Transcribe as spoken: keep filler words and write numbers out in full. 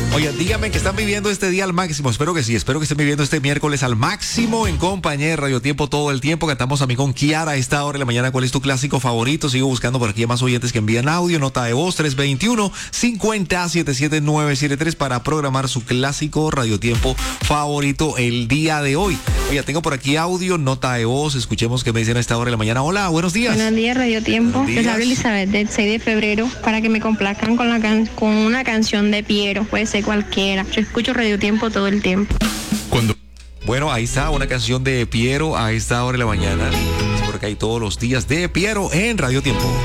Oye, díganme que están viviendo este día al máximo. Espero que sí, espero que estén viviendo este miércoles al máximo en compañía de Radio Tiempo todo el tiempo. Cantamos a mí con Kiara a esta hora de la mañana. ¿Cuál es tu clásico favorito? Sigo buscando por aquí a más oyentes que envían audio, nota de voz tres dos uno, cinco cero, siete siete nueve siete tres para programar su clásico Radio Tiempo favorito el día de hoy. Oye, tengo por aquí audio, nota de voz. Escuchemos qué me dicen a esta hora de la mañana. Hola, buenos días. Buenos días, Radio Tiempo. Les hablo Elizabeth del seis de febrero para que me complazcan con, la can- con una canción de Piero. Puede ser cualquiera. Yo escucho Radio Tiempo todo el tiempo. Cuando... Bueno, ahí está una canción de Piero a esta hora de la mañana. Porque hay todos los días de Piero en Radio Tiempo.